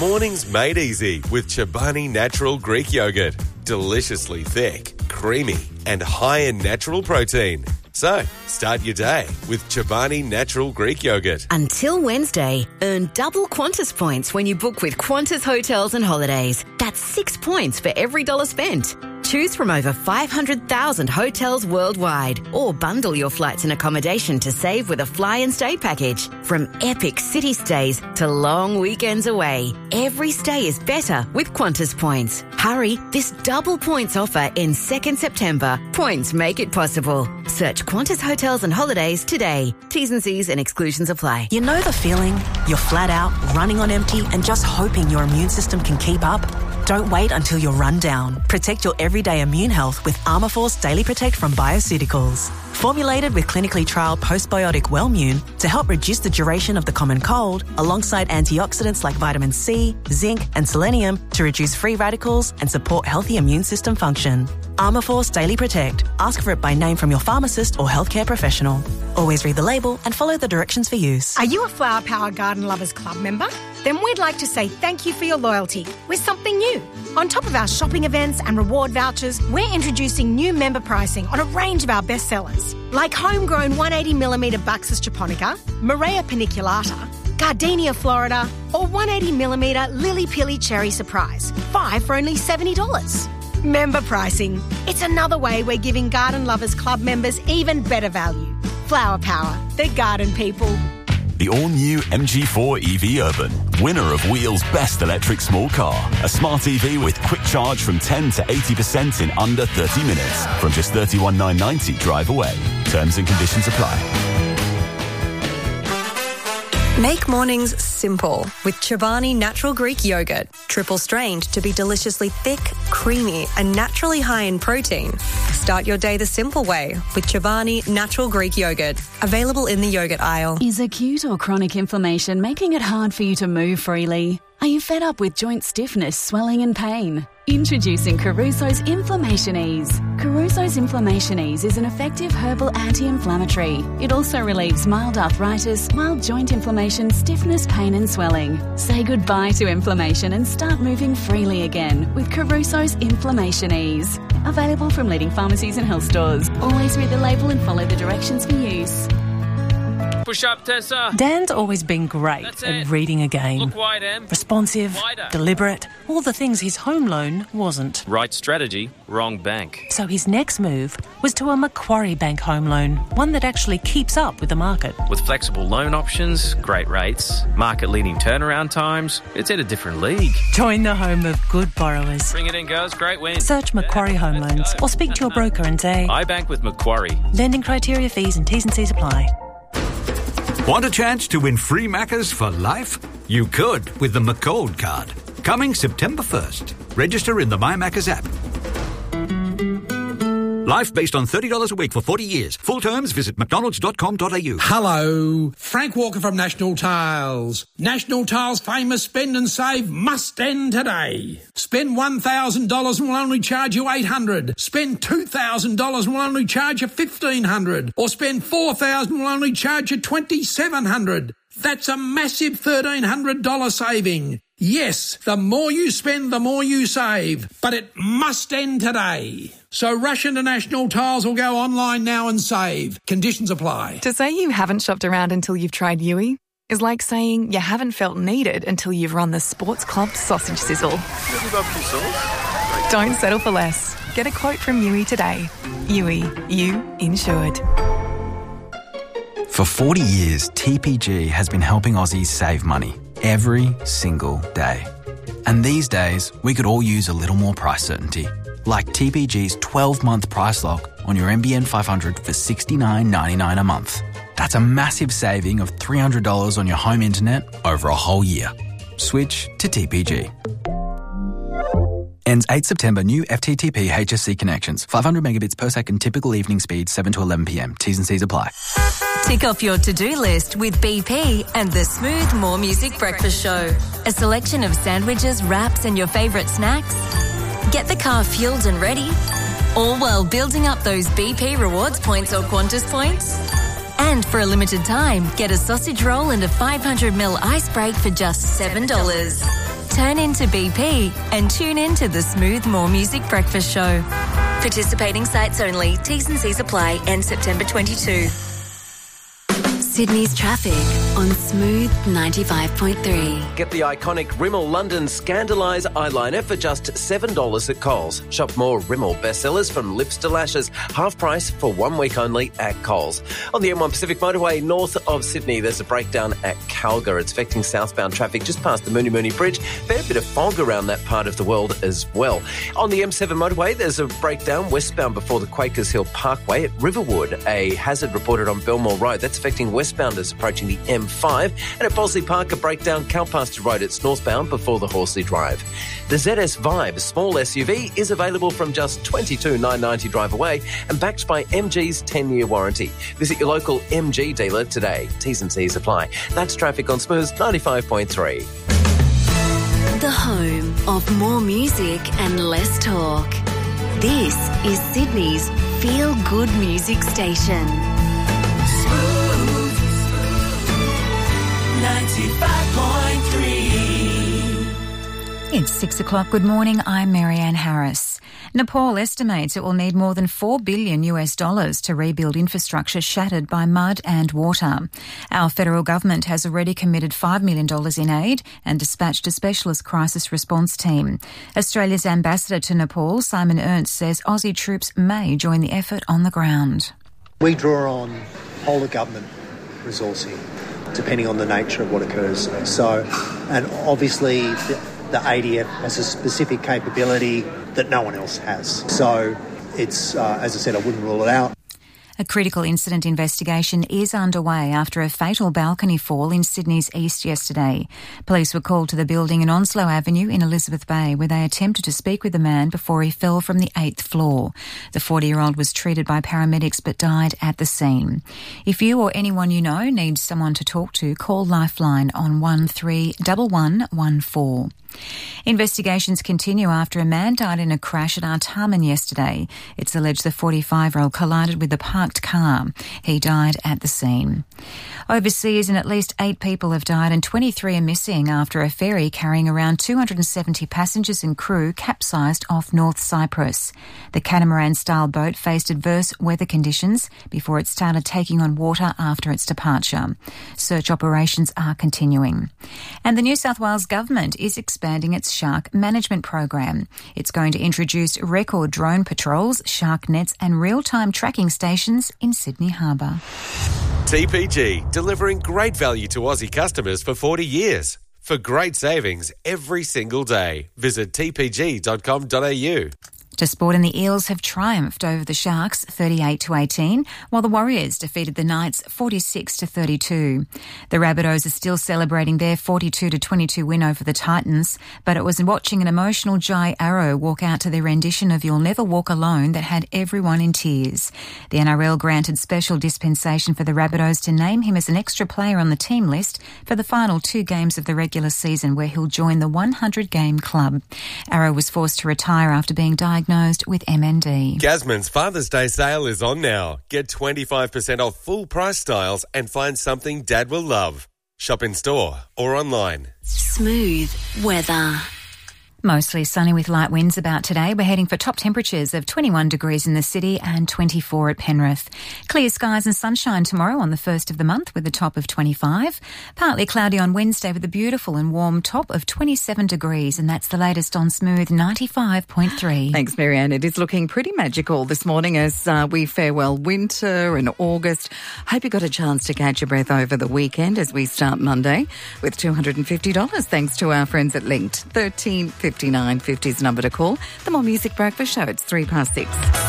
Mornings made easy with Chobani Natural Greek Yogurt. Deliciously thick, creamy, and high in natural protein. So, start your day with Chobani Natural Greek Yogurt. Until Wednesday, earn double Qantas points when you book with Qantas Hotels and Holidays. That's 6 points for every $1 spent. Choose from over 500,000 hotels worldwide or bundle your flights and accommodation to save with a fly and stay package. From epic city stays to long weekends away, every stay is better with Qantas points. Hurry, this double points offer ends 2nd September. Points make it possible. Search Qantas Hotels and Holidays today. T's and C's and exclusions apply. You know the feeling? You're flat out, running on empty and just hoping your immune system can keep up? Don't wait until you're run down. Protect your everyday immune health with Armourforce Daily Protect from Bioceuticals. Formulated with clinically trialled postbiotic Wellmune to help reduce the duration of the common cold, alongside antioxidants like vitamin C, zinc and selenium to reduce free radicals and support healthy immune system function. Armourforce Daily Protect. Ask for it by name from your pharmacist or healthcare professional. Always read the label and follow the directions for use. Are you a Flower Power Garden Lovers Club member? Then we'd like to say thank you for your loyalty with something new. On top of our shopping events and reward vouchers, we're introducing new member pricing on a range of our bestsellers, like homegrown 180mm Buxus japonica, Morea paniculata, Gardenia Florida, or 180mm Lily Pilly Cherry Surprise, 5 for only $70. Member pricing. It's another way we're giving Garden Lovers Club members even better value. Flower Power, the garden people. The all-new MG4 EV Urban, winner of Wheel's best electric small car. A smart EV with quick charge from 10 to 80% in under 30 minutes. From just $31,990 drive away. Terms and conditions apply. Make mornings simple with Chobani Natural Greek Yogurt. Triple strained to be deliciously thick, creamy and naturally high in protein. Start your day the simple way with Chobani Natural Greek Yogurt. Available in the yogurt aisle. Is acute or chronic inflammation making it hard for you to move freely? Are you fed up with joint stiffness, swelling and pain? Introducing Caruso's Inflammation Ease. Caruso's Inflammation Ease is an effective herbal anti-inflammatory. It also relieves mild arthritis, mild joint inflammation, stiffness, pain and swelling. Say goodbye to inflammation and start moving freely again with Caruso's Inflammation Ease. Available from leading pharmacies and health stores. Always read the label and follow the directions for use. Push up, Tessa. Dan's always been great at reading a game. Look wide, Em. Responsive, Wider. deliberate, all the things his home loan wasn't. Right strategy, wrong bank. So his next move was to a Macquarie Bank home loan, one that actually keeps up with the market. With flexible loan options, great rates, market-leading turnaround times, it's at a different league. Join the home of good borrowers. Bring it in, girls. Great win. Search Macquarie Home Loans or speak to your broker and say, I bank with Macquarie. lending criteria, fees and T's and C's apply. Want a chance to win free Maccas for life? You could with the McCold card. Coming September 1st. Register in the My Maccas app. Life based on $30 a week for 40 years. Full terms, visit mcdonalds.com.au. Hello, Frank Walker from National Tiles. National Tiles' famous Spend and Save must end today. Spend $1,000 and we'll only charge you $800. Spend $2,000 and we'll only charge you $1,500. Or spend $4,000 and we'll only charge you $2,700. That's a massive $1,300 saving. Yes, the more you spend, the more you save. But it must end today. So rush into National Tiles or go online now and save. Conditions apply. To say you haven't shopped around until you've tried Yui is like saying you haven't felt needed until you've run the Sports Club sausage sizzle. Don't settle for less. Get a quote from Yui today. Yui, you insured. For 40 years, TPG has been helping Aussies save money every single day. And these days, we could all use a little more price certainty. Like TPG's 12-month price lock on your NBN 500 for $69.99 a month. That's a massive saving of $300 on your home internet over a whole year. Switch to TPG. Ends 8 September. New FTTP HSC connections. 500 megabits per second. Typical evening speed 7 to 11 p.m. T's and C's apply. Tick off your to-do list with BP and the Smooth More Music Breakfast Show. A selection of sandwiches, wraps and your favourite snacks. Get the car fueled and ready, all while building up those BP rewards points or Qantas points. And for a limited time, get a sausage roll and a 500ml ice break for just $7. Turn into BP and tune in to the Smooth More Music Breakfast Show. Participating sites only. T's and C's apply. End September 22. Sydney's traffic on Smooth 95.3. Get the iconic Rimmel London Scandalise eyeliner for just $7 at Coles. Shop more Rimmel bestsellers from lips to lashes, half price for 1 week only at Coles. On the M1 Pacific Motorway north of Sydney, there's a breakdown at Calgary. It's affecting southbound traffic just past the Mooney Mooney Bridge. Fair bit of fog around that part of the world as well. On the M7 motorway, there's a breakdown westbound before the Quakers Hill Parkway at Riverwood. A hazard reported on Belmore Road. That's affecting westbounders approaching the M5, and at Bosley Park, a breakdown Calpasture Road. It's northbound before the Horsley Drive. The ZS Vibe small SUV is available from just $22,990 drive away and backed by MG's 10-year warranty. Visit your local MG dealer today. T's and C's apply. That's traffic on Smooth 95.3. The home of more music and less talk. This is Sydney's feel-good music station. 95.3. It's 6 o'clock. Good morning. I'm Marianne Harris. Nepal estimates it will need more than $4 billion to rebuild infrastructure shattered by mud and water. Our federal government has already committed $5 million in aid and dispatched a specialist crisis response team. Australia's ambassador to Nepal, Simon Ernst, says Aussie troops may join the effort on the ground. We draw on whole of government resourcing, depending on the nature of what occurs. So, and obviously the ADF has a specific capability that no one else has. So it's, as I said, I wouldn't rule it out. A critical incident investigation is underway after a fatal balcony fall in Sydney's east yesterday. Police were called to the building in Onslow Avenue in Elizabeth Bay, where they attempted to speak with the man before he fell from the 8th floor. The 40-year-old was treated by paramedics but died at the scene. If you or anyone you know needs someone to talk to, call Lifeline on 131114. Investigations continue after a man died in a crash at Artarmon yesterday. It's alleged the 45-year-old collided with the parked car. He died at the scene. Overseas, and at least 8 people have died and 23 are missing after a ferry carrying around 270 passengers and crew capsized off North Cyprus. The catamaran-style boat faced adverse weather conditions before it started taking on water after its departure. Search operations are continuing. And the New South Wales government is expanding its shark management program. It's going to introduce record drone patrols, shark nets and real-time tracking stations in Sydney Harbour. TPG, delivering great value to Aussie customers for 40 years. For great savings every single day, visit tpg.com.au. To sport, and the Eels have triumphed over the Sharks 38-18, while the Warriors defeated the Knights 46-32. The Rabbitohs are still celebrating their 42-22 win over the Titans, but it was watching an emotional Jai Arrow walk out to their rendition of You'll Never Walk Alone that had everyone in tears. The NRL granted special dispensation for the Rabbitohs to name him as an extra player on the team list for the final 2 games of the regular season, where he'll join the 100-game club. Arrow was forced to retire after being diagnosed with MND. Gasman's Father's Day sale is on now. Get 25% off full price styles and find something Dad will love. Shop in store or online. Smooth weather. Mostly sunny with light winds about today. We're heading for top temperatures of 21 degrees in the city and 24 at Penrith. Clear skies and sunshine tomorrow on the 1st of the month with a top of 25. Partly cloudy on Wednesday with a beautiful and warm top of 27 degrees. And that's the latest on Smooth 95.3. Thanks, Marianne. It is looking pretty magical this morning as we farewell winter and August. Hope you got a chance to catch your breath over the weekend as we start Monday with $250 thanks to our friends at Linked. 135950 is number to call. The More Music Breakfast Show. It's 6:03.